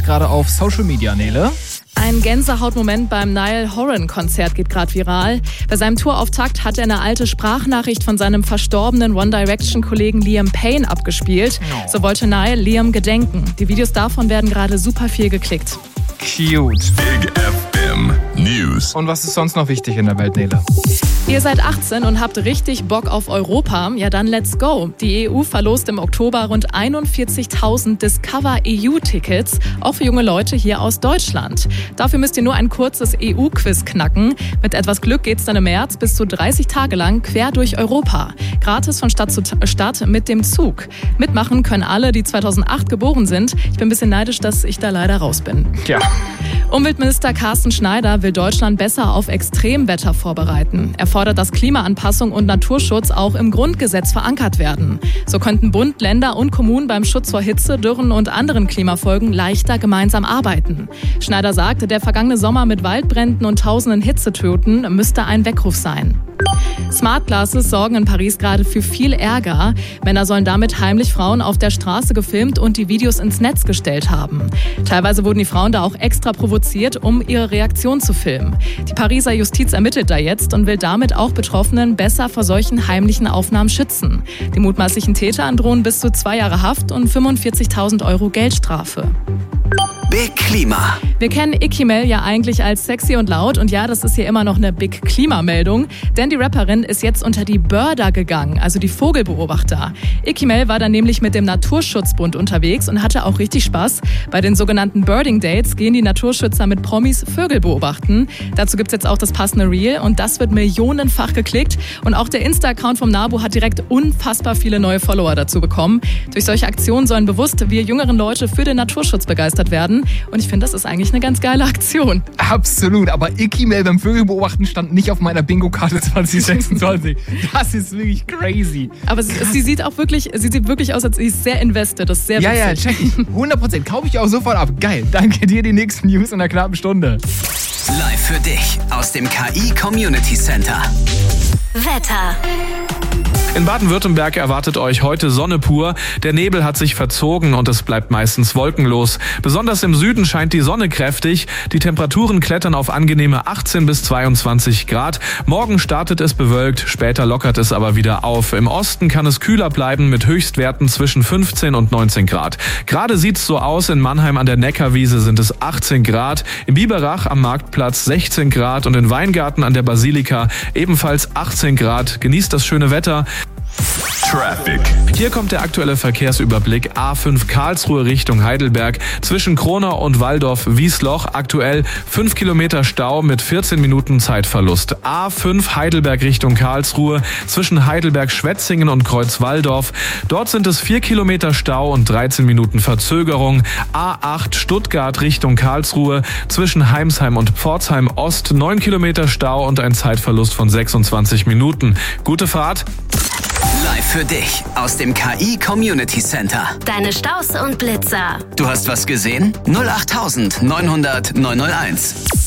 gerade auf Social Media, Nele? Ein Gänsehautmoment beim Niall Horan-Konzert geht gerade viral. Bei seinem Tourauftakt hat er eine alte Sprachnachricht von seinem verstorbenen One Direction-Kollegen Liam Payne abgespielt. So wollte Niall Liam gedenken. Die Videos davon werden gerade super viel geklickt. Cute. Big FM News. Und was ist sonst noch wichtig in der Welt, Nele? Ihr seid 18 und habt richtig Bock auf Europa? Ja, dann let's go. Die EU verlost im Oktober rund 41.000 Discover-EU-Tickets, auch für junge Leute hier aus Deutschland. Dafür müsst ihr nur ein kurzes EU-Quiz knacken. Mit etwas Glück geht's dann im März bis zu 30 Tage lang quer durch Europa. Gratis von Stadt zu Stadt mit dem Zug. Mitmachen können alle, die 2008 geboren sind. Ich bin ein bisschen neidisch, dass ich da leider raus bin. Ja. Umweltminister Carsten Schneider will Deutschland besser auf Extremwetter vorbereiten. Er fordert, dass Klimaanpassung und Naturschutz auch im Grundgesetz verankert werden. So könnten Bund, Länder und Kommunen beim Schutz vor Hitze, Dürren und anderen Klimafolgen leichter gemeinsam arbeiten. Schneider sagte, der vergangene Sommer mit Waldbränden und tausenden Hitzetoten müsste ein Weckruf sein. Smart Glasses sorgen in Paris gerade für viel Ärger. Männer sollen damit heimlich Frauen auf der Straße gefilmt und die Videos ins Netz gestellt haben. Teilweise wurden die Frauen da auch extra provoziert, um ihre Reaktion zu filmen. Die Pariser Justiz ermittelt da jetzt und will damit auch Betroffenen besser vor solchen heimlichen Aufnahmen schützen. Die mutmaßlichen Täter androhen bis zu 2 Jahre Haft und 45.000 € Geldstrafe. Big Klima. Wir kennen Icky Mel ja eigentlich als sexy und laut und ja, das ist hier immer noch eine Big Klima-Meldung, denn die Rapperin ist jetzt unter die Birder gegangen, also die Vogelbeobachter. Icky Mel war dann nämlich mit dem Naturschutzbund unterwegs und hatte auch richtig Spaß. Bei den sogenannten Birding Dates gehen die Naturschützer mit Promis Vögel beobachten. Dazu gibt's jetzt auch das passende Reel und das wird millionenfach geklickt und auch der Insta-Account vom NABU hat direkt unfassbar viele neue Follower dazu bekommen. Durch solche Aktionen sollen bewusst wir jüngeren Leute für den Naturschutz begeistert werden. Und ich finde, das ist eigentlich eine ganz geile Aktion. Absolut, aber Icky Mel beim Vögelbeobachten stand nicht auf meiner Bingo-Karte 2026. Das ist wirklich crazy. Aber sie sieht wirklich aus, als sie ist sehr invested. Das ist sehr witzig. Ja, check ich. 100%. Kaufe ich auch sofort ab. Geil. Danke dir, die nächsten News in einer knappen Stunde. Live für dich aus dem KI Community Center. Wetter. In Baden-Württemberg erwartet euch heute Sonne pur. Der Nebel hat sich verzogen und es bleibt meistens wolkenlos. Besonders im Süden scheint die Sonne kräftig. Die Temperaturen klettern auf angenehme 18 bis 22 Grad. Morgen startet es bewölkt, später lockert es aber wieder auf. Im Osten kann es kühler bleiben mit Höchstwerten zwischen 15 und 19 Grad. Gerade sieht's so aus, in Mannheim an der Neckarwiese sind es 18 Grad, in Biberach am Marktplatz 16 Grad und in Weingarten an der Basilika ebenfalls 18 Grad. Genießt das schöne Wetter. Traffic. Hier kommt der aktuelle Verkehrsüberblick. A5 Karlsruhe Richtung Heidelberg. Zwischen Kronau und Walldorf-Wiesloch aktuell 5 Kilometer Stau mit 14 Minuten Zeitverlust. A5 Heidelberg Richtung Karlsruhe. Zwischen Heidelberg-Schwetzingen und Kreuzwalldorf. Dort sind es 4 Kilometer Stau und 13 Minuten Verzögerung. A8 Stuttgart Richtung Karlsruhe. Zwischen Heimsheim und Pforzheim Ost 9 Kilometer Stau und ein Zeitverlust von 26 Minuten. Gute Fahrt. Live für dich aus dem KI Community Center. Deine Staus und Blitzer. Du hast was gesehen? 08900 901.